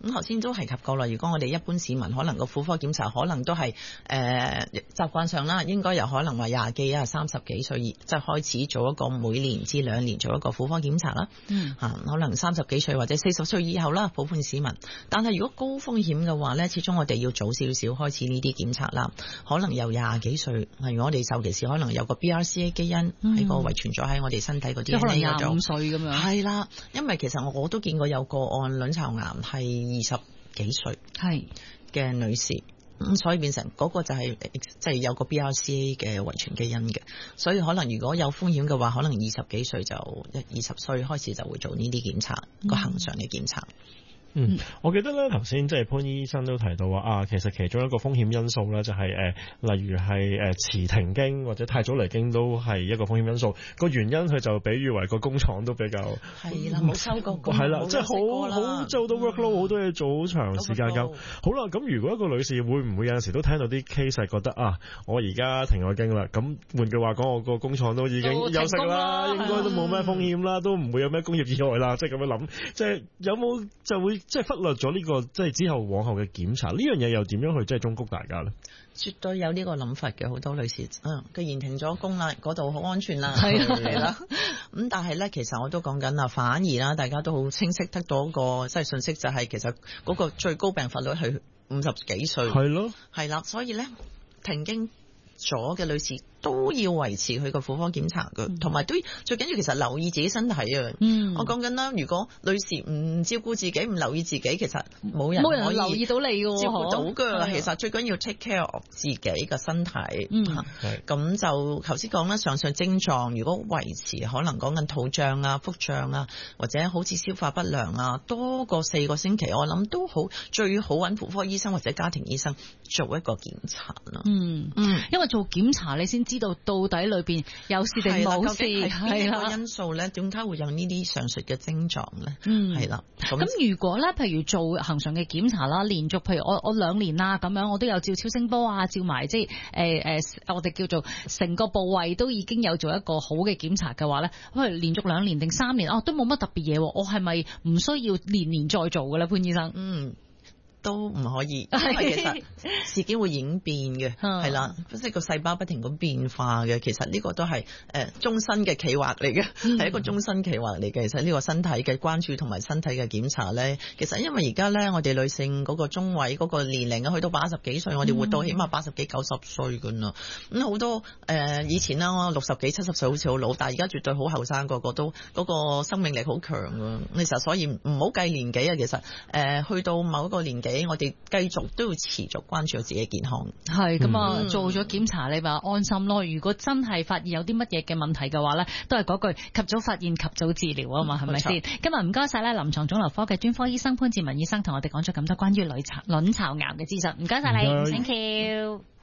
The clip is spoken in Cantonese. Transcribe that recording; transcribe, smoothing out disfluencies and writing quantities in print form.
咁頭先都提及過啦，如果我哋一般市民可能個婦科檢查可能都係習慣上啦，應該有可能話20幾啊30幾歲即係開始做一個每年至2年做一個婦科檢查啦。可能30幾歲或者40歲以後啦，普遍市民。但係如果高風險嘅話呢，始終我哋要早少少開始呢啲檢查啦。可能由20幾歲，例如我哋尤其是可能有個 BRCA 基因喺個遺傳咗喺我哋身體嗰啲， 即可能25歲咁樣。 係啦，因為其實我都見過有個案卵巢癌係20幾歲嘅女士，咁所以變成嗰個就係即係有個 BRCA 嘅遺傳基因嘅，所以可能如果有風險嘅話，可能20幾歲就20歲開始就會做呢啲檢查，個恆常嘅檢查。 我記得咧頭先即係潘醫生都提到話其實其中一個風險因素咧就係例如係遲停經或者太早嚟經都係一個風險因素。個原因佢就比喻為個工廠都比較係啦，冇收過工， 係啦，即係好做到 workload 好多嘢做好長時間咁。好啦，咁如果一個女士會唔會有陣時都聽到啲 case 係覺得我而家停咗經啦，咁換句話講，我個工廠都已經休息啦，應該都冇咩風險啦，都唔會有咩工業意外啦，即係咁樣諗，即係有冇就會即係忽略咗呢個即係之後往後嘅檢查呢樣嘢又點樣去即係忠告大家咧？ 絕對有呢個諗法嘅，好多女士既然停咗工啦，嗰度好安全啦， 係啦。咁但係咧，其實我都講緊啦，反而啦，大家都好清晰得到個即係信息，就係其實嗰個最高病發率係50幾歲， 係咯， 係啦，所以咧停經咗嘅女士都要維持佢個婦科檢查嘅，同埋都最緊要其實留意自己身體啊。我講緊啦，如果女士唔照顧自己，唔留意自己，其實冇人可以留意到你嘅， 照顧到嘅。其實最緊要 take care of 自己嘅身體。咁就頭先講啦，上述症狀如果維持，可能講緊肚脹啊、腹脹啊，或者好似消化不良啊，多過4個星期，我諗都好，最好揾婦科醫生或者家庭醫生做一個檢查啦。 因為做檢查你先知道到底裏邊有事定冇事， 係啦，因素咧，點解會有呢啲上述嘅症狀咧？係啦。 咁如果咧，譬如做恆常嘅檢查啦，連續譬如我2年啦咁樣，我都有照超聲波啊，照埋即係我哋叫做成個部位都已經有做一個好嘅檢查嘅話咧，譬如連續2年定3年都冇乜特別嘢，我係咪唔需要年年再做嘅咧，潘醫生？ 都唔可以，因為其實事件會演變嘅，係啦，即係個細胞不停咁變化嘅。其實呢個都係終身嘅企劃嚟嘅，係一個終身企劃嚟嘅。其實呢個身體嘅關注同埋身體嘅檢查咧，其實因為而家咧我哋女性嗰個中位嗰個年齡去到80幾歲，我哋活到起碼80幾90歲㗎啦。咁好多以前啦，我60幾70歲好似好老，但係而家絕對好後生，個個都嗰個生命力好強㗎。其實所以唔好計年紀啊，其實去到某一個年紀，我哋繼續都要持續關注自己健康。 係咁啊，做咗檢查你話安心咯。如果真係發現有啲乜嘢嘅問題嘅話咧，都係嗰句及早發現及早治療啊嘛，係咪先？今日唔該晒咧，臨床腫瘤科嘅專科醫生潘志文醫生同我哋講咗咁多關於卵巢癌嘅資訊，唔該晒你，Thank you。